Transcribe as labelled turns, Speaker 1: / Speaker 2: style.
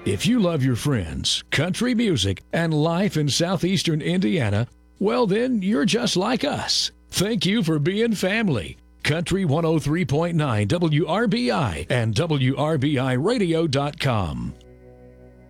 Speaker 1: If you love your friends, country music, and life in southeastern Indiana, well, then you're just like us. Thank you for being family. Country 103.9 WRBI and WRBIRadio.com.